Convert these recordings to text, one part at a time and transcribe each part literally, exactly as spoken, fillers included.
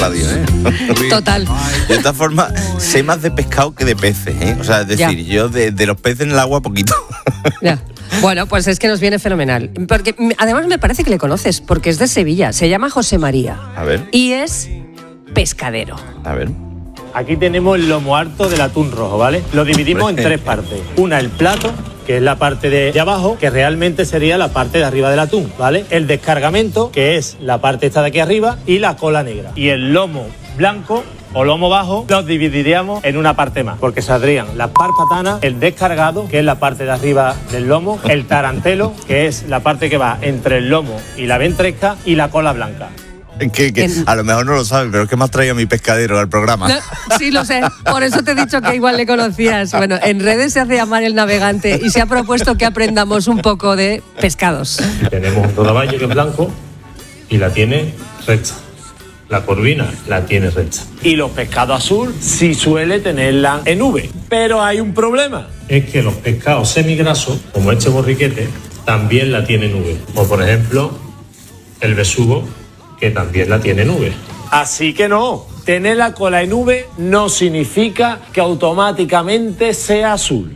radio, ¿eh? Total. De todas formas, sé más de pescado que de peces, ¿eh? O sea, es decir, ya. yo de, de los peces en el agua poquito. Ya. Bueno, pues es que nos viene fenomenal. Porque además me parece que le conoces, porque es de Sevilla. Se llama José María. A ver. Y es pescadero. A ver. Aquí tenemos el lomo harto del atún rojo, ¿vale? Lo dividimos en tres partes. Una, el plato, que es la parte de, de abajo, que realmente sería la parte de arriba del atún, ¿vale? El descargamento, que es la parte esta de aquí arriba, y la cola negra. Y el lomo blanco o lomo bajo los dividiríamos en una parte más, porque saldrían las parpatanas, el descargado, que es la parte de arriba del lomo, el tarantelo, que es la parte que va entre el lomo y la ventresca, y la cola blanca. Que, que a lo mejor no lo sabe, pero es que me has traído a mi pescadero al programa. No, sí, lo sé. Por eso te he dicho que igual le conocías. Bueno, en redes se hace llamar el navegante y se ha propuesto que aprendamos un poco de pescados. Tenemos un rodaballo que es blanco y la tiene recta. La corvina la tiene recta. Y los pescados azul sí suele tenerla en V. Pero hay un problema. Es que los pescados semigrasos, como este borriquete, también la tienen V. O por ejemplo, el besugo, que también la tiene en V. Así que no, tener la cola en V no significa que automáticamente sea azul.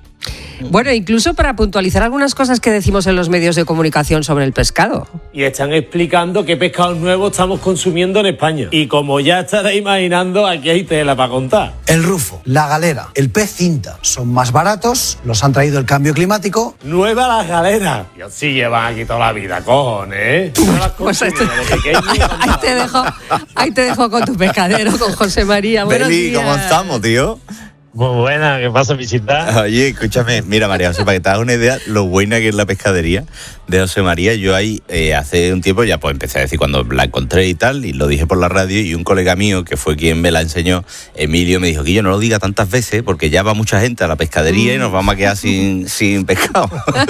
Bueno, incluso para puntualizar algunas cosas que decimos en los medios de comunicación sobre el pescado. Y están explicando qué pescados nuevos estamos consumiendo en España. Y como ya estaréis imaginando, aquí hay tela para contar. El rufo, la galera, el pez cinta son más baratos, los han traído el cambio climático. Nueva las galeras. Dios, sí llevan aquí toda la vida, cojones, ¿eh? Pues ahí, te, ahí, te dejo, ahí te dejo con tu pescadero, con José María. Buenos Beli, días. ¿cómo estamos, tío? Muy buena, ¿qué pasa, visita? Oye, escúchame, mira, María José, para que te hagas una idea lo buena que es la pescadería de José María. Yo ahí eh, hace un tiempo ya pues empecé a decir cuando la encontré y tal, y lo dije por la radio, y un colega mío, que fue quien me la enseñó, Emilio, me dijo que yo no lo diga tantas veces porque ya va mucha gente a la pescadería y nos vamos a quedar sin, sin pescado.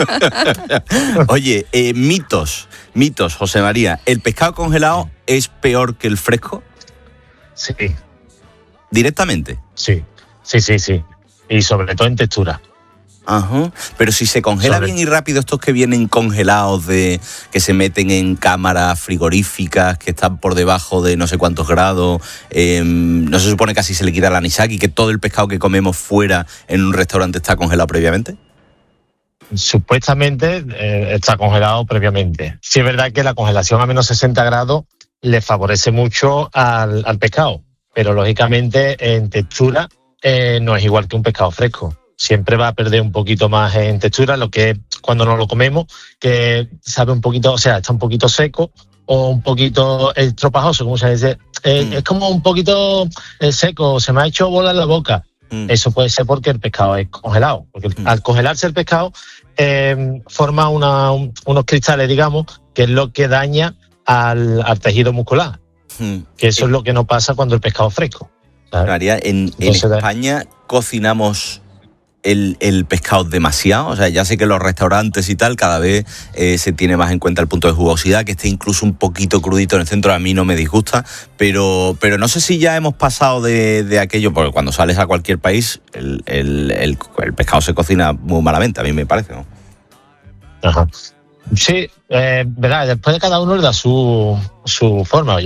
Oye, eh, mitos, mitos, José María, ¿el pescado congelado es peor que el fresco? Sí. ¿Directamente? Sí. Sí, sí, sí. Y sobre todo en textura. Ajá. Pero si se congela sobre... bien y rápido, estos que vienen congelados, de que se meten en cámaras frigoríficas, que están por debajo de no sé cuántos grados, eh, ¿no se supone que así se le quita el anisaki, que todo el pescado que comemos fuera en un restaurante está congelado previamente? Supuestamente eh, está congelado previamente. Sí es verdad que la congelación a menos sesenta grados le favorece mucho al, al pescado, pero lógicamente en textura Eh, no es igual que un pescado fresco. Siempre va a perder un poquito más en textura, lo que es cuando nos lo comemos, que sabe un poquito, o sea, está un poquito seco o un poquito estropajoso, como se dice. Eh, mm. Es como un poquito eh, seco, se me ha hecho bola en la boca. Mm. Eso puede ser porque el pescado es congelado. Porque mm. al congelarse el pescado, eh, forma una, un, unos cristales, digamos, que es lo que daña al, al tejido muscular. Mm. Que eso sí. Es lo que no pasa cuando el pescado es fresco. María, en, en España cocinamos el, el pescado demasiado. O sea, ya sé que en los restaurantes y tal cada vez eh, se tiene más en cuenta el punto de jugosidad, que esté incluso un poquito crudito en el centro. A mí no me disgusta, pero, pero no sé si ya hemos pasado de, de aquello, porque cuando sales a cualquier país el, el, el, el pescado se cocina muy malamente, a mí me parece, ¿no? Ajá. Sí, eh, verá, después de cada uno le da su, su forma.